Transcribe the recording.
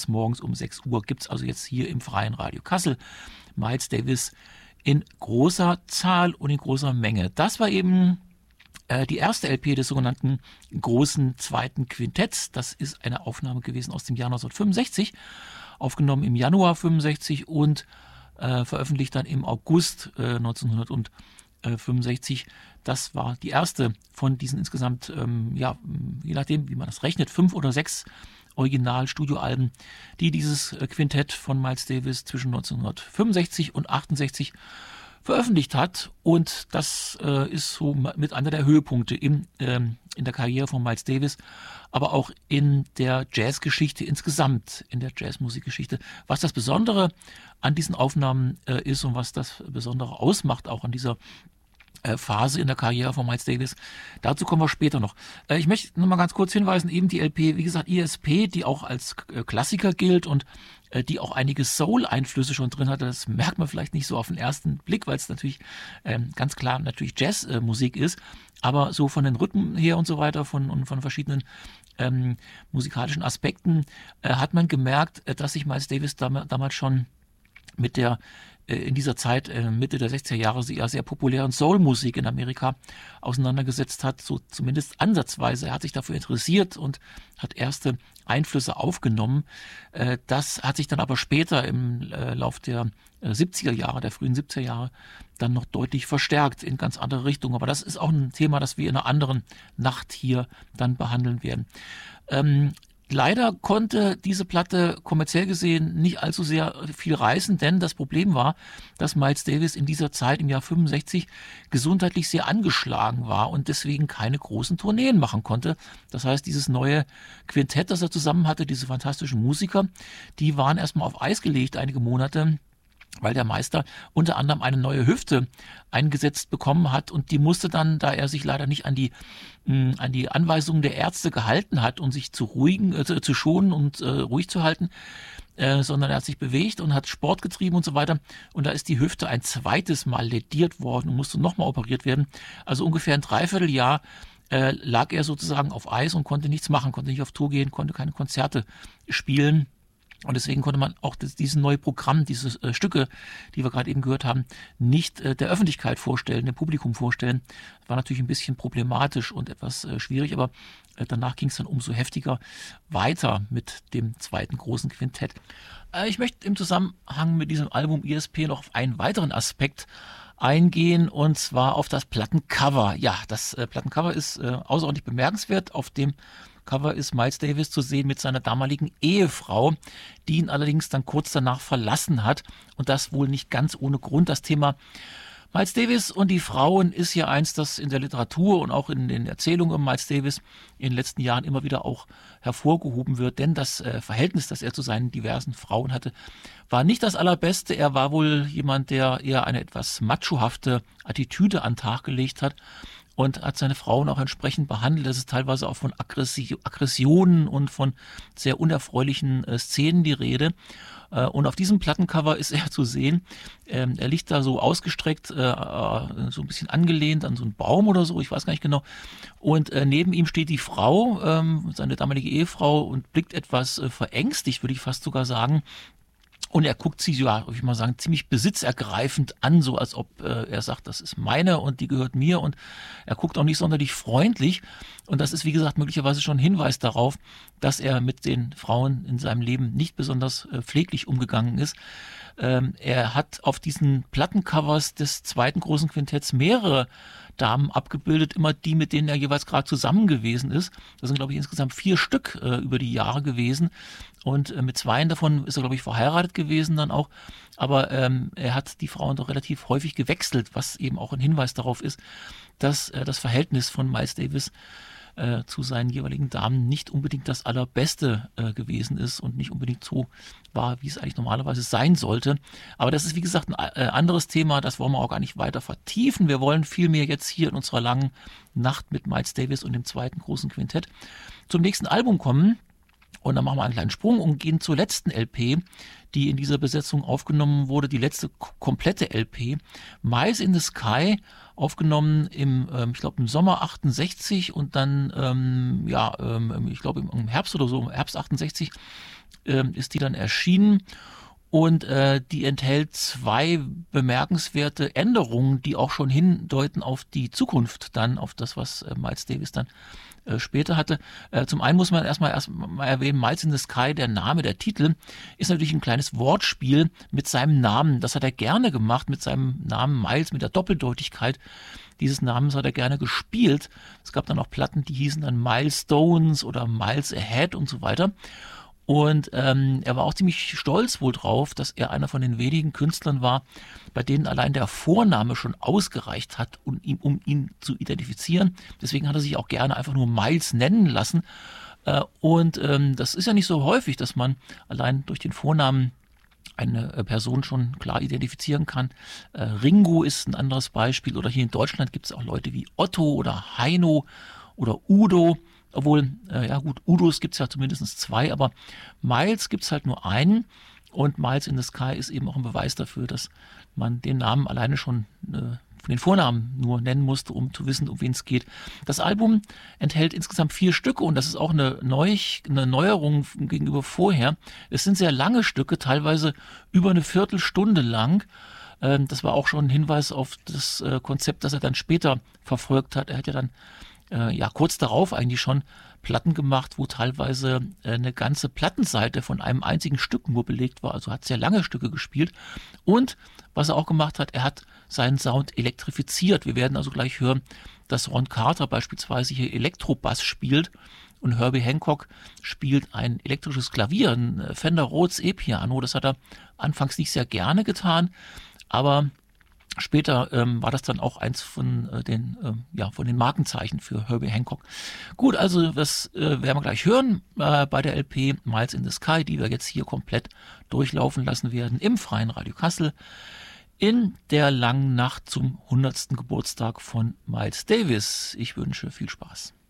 morgens um 6 Uhr gibt es also jetzt hier im Freien Radio Kassel Miles Davis in großer Zahl und in großer Menge. Das war eben die erste LP des sogenannten großen zweiten Quintetts. Das ist eine Aufnahme gewesen aus dem Jahr 1965, aufgenommen im Januar 65 und veröffentlicht dann im August 1965. Das war die erste von diesen insgesamt, je nachdem, wie man das rechnet, 5 oder 6 Original-Studioalben, die dieses Quintett von Miles Davis zwischen 1965 und 68 veröffentlicht hat. Und das ist so mit einer der Höhepunkte in der Karriere von Miles Davis, aber auch in der Jazzgeschichte insgesamt, in der Jazzmusikgeschichte. Was das Besondere an diesen Aufnahmen ist und was das Besondere ausmacht, auch an dieser Phase in der Karriere von Miles Davis. Dazu kommen wir später noch. Ich möchte noch mal ganz kurz hinweisen, eben die LP, wie gesagt, ESP, die auch als Klassiker gilt und die auch einige Soul-Einflüsse schon drin hatte. Das merkt man vielleicht nicht so auf den ersten Blick, weil es natürlich ganz klar natürlich Jazzmusik ist, aber so von den Rhythmen her und so weiter, von verschiedenen musikalischen Aspekten hat man gemerkt, dass sich Miles Davis damals schon mit der in dieser Zeit, Mitte der 60er Jahre, sehr populären Soul-Musik in Amerika auseinandergesetzt hat, so zumindest ansatzweise. Er hat sich dafür interessiert und hat erste Einflüsse aufgenommen. Das hat sich dann aber später im Lauf der 70er Jahre, der frühen 70er Jahre, dann noch deutlich verstärkt in ganz andere Richtungen. Aber das ist auch ein Thema, das wir in einer anderen Nacht hier dann behandeln werden. Leider konnte diese Platte kommerziell gesehen nicht allzu sehr viel reißen, denn das Problem war, dass Miles Davis in dieser Zeit im Jahr 65 gesundheitlich sehr angeschlagen war und deswegen keine großen Tourneen machen konnte. Das heißt, dieses neue Quintett, das er zusammen hatte, diese fantastischen Musiker, die waren erstmal auf Eis gelegt einige Monate, weil der Meister unter anderem eine neue Hüfte eingesetzt bekommen hat und die musste dann, da er sich leider nicht an die Anweisungen der Ärzte gehalten hat, um sich zu schonen und ruhig zu halten, sondern er hat sich bewegt und hat Sport getrieben und so weiter und da ist die Hüfte ein zweites Mal lädiert worden und musste nochmal operiert werden. Also ungefähr ein Dreivierteljahr lag er sozusagen auf Eis und konnte nichts machen, konnte nicht auf Tour gehen, konnte keine Konzerte spielen. Und deswegen konnte man auch dieses neue Programm, diese Stücke, die wir gerade eben gehört haben, nicht der Öffentlichkeit vorstellen, dem Publikum vorstellen. Das war natürlich ein bisschen problematisch und etwas schwierig, aber danach ging es dann umso heftiger weiter mit dem zweiten großen Quintett. Ich möchte im Zusammenhang mit diesem Album ESP noch auf einen weiteren Aspekt eingehen, und zwar auf das Plattencover. Ja, das Plattencover ist außerordentlich bemerkenswert. Auf dem Cover ist Miles Davis zu sehen mit seiner damaligen Ehefrau, die ihn allerdings dann kurz danach verlassen hat. Und das wohl nicht ganz ohne Grund. Das Thema Miles Davis und die Frauen ist ja eins, das in der Literatur und auch in den Erzählungen um Miles Davis in den letzten Jahren immer wieder auch hervorgehoben wird. Denn das Verhältnis, das er zu seinen diversen Frauen hatte, war nicht das allerbeste. Er war wohl jemand, der eher eine etwas machohafte Attitüde an den Tag gelegt hat und hat seine Frauen auch entsprechend behandelt. Das ist teilweise auch von Aggressionen und von sehr unerfreulichen Szenen die Rede. Und auf diesem Plattencover ist er zu sehen. Er liegt da so ausgestreckt, so ein bisschen angelehnt an so einen Baum oder so, ich weiß gar nicht genau. Und neben ihm steht die Frau, seine damalige Ehefrau, und blickt etwas verängstigt, würde ich fast sogar sagen. Und er guckt sie, ja, würde ich mal sagen, ziemlich besitzergreifend an, so als ob er sagt, das ist meine und die gehört mir. Und er guckt auch nicht sonderlich freundlich. Und das ist, wie gesagt, möglicherweise schon ein Hinweis darauf, dass er mit den Frauen in seinem Leben nicht besonders pfleglich umgegangen ist. Er hat auf diesen Plattencovers des zweiten großen Quintetts mehrere Damen abgebildet, immer die, mit denen er jeweils gerade zusammen gewesen ist. Das sind, glaube ich, insgesamt 4 Stück über die Jahre gewesen. Und mit 2 davon ist er, glaube ich, verheiratet gewesen dann auch. Aber er hat die Frauen doch relativ häufig gewechselt, was eben auch ein Hinweis darauf ist, dass das Verhältnis von Miles Davis zu seinen jeweiligen Damen nicht unbedingt das Allerbeste gewesen ist und nicht unbedingt so war, wie es eigentlich normalerweise sein sollte. Aber das ist, wie gesagt, ein anderes Thema, das wollen wir auch gar nicht weiter vertiefen. Wir wollen vielmehr jetzt hier in unserer langen Nacht mit Miles Davis und dem zweiten großen Quintett zum nächsten Album kommen. Und dann machen wir einen kleinen Sprung und gehen zur letzten LP, die in dieser Besetzung aufgenommen wurde, die letzte komplette LP, Miles in the Sky, aufgenommen ich glaube im Sommer 68 und dann, ich glaube im Herbst oder so, im Herbst 68, ist die dann erschienen. Und die enthält 2 bemerkenswerte Änderungen, die auch schon hindeuten auf die Zukunft, dann auf das, was Miles Davis dann später hatte. Zum einen muss man erstmal erwähnen, Miles in the Sky, der Name, der Titel, ist natürlich ein kleines Wortspiel mit seinem Namen. Das hat er gerne gemacht, mit seinem Namen Miles, mit der Doppeldeutigkeit dieses Namens hat er gerne gespielt. Es gab dann auch Platten, die hießen dann Milestones oder Miles Ahead und so weiter. Und er war auch ziemlich stolz wohl drauf, dass er einer von den wenigen Künstlern war, bei denen allein der Vorname schon ausgereicht hat, um ihn zu identifizieren. Deswegen hat er sich auch gerne einfach nur Miles nennen lassen. Das ist ja nicht so häufig, dass man allein durch den Vornamen eine Person schon klar identifizieren kann. Ringo ist ein anderes Beispiel. Oder hier in Deutschland gibt es auch Leute wie Otto oder Heino oder Udo. Obwohl, Udos gibt es ja zumindest 2, aber Miles gibt es halt nur einen. Und Miles in the Sky ist eben auch ein Beweis dafür, dass man den Namen alleine schon von den Vornamen nur nennen musste, um zu wissen, um wen es geht. Das Album enthält insgesamt 4 Stücke und das ist auch eine Neuerung gegenüber vorher. Es sind sehr lange Stücke, teilweise über eine Viertelstunde lang. Das war auch schon ein Hinweis auf das Konzept, das er dann später verfolgt hat. Er hat ja dann kurz darauf eigentlich schon Platten gemacht, wo teilweise eine ganze Plattenseite von einem einzigen Stück nur belegt war, also hat sehr lange Stücke gespielt. Und was er auch gemacht hat, er hat seinen Sound elektrifiziert. Wir werden also gleich hören, dass Ron Carter beispielsweise hier Elektrobass spielt und Herbie Hancock spielt ein elektrisches Klavier, ein Fender Rhodes E-Piano. Das hat er anfangs nicht sehr gerne getan, aber später war das dann auch eins von den Markenzeichen für Herbie Hancock. Gut, also das werden wir gleich hören bei der LP Miles in the Sky, die wir jetzt hier komplett durchlaufen lassen werden im Freien Radio Kassel in der langen Nacht zum 100. Geburtstag von Miles Davis. Ich wünsche viel Spaß.